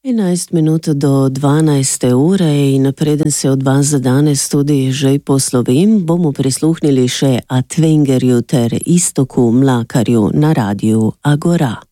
11 minut do 12. ure in preden se od vas za danes tudi že poslovim, bomo prisluhnili še Atwengerju ter Istoku Mlakarju na radiu Agora.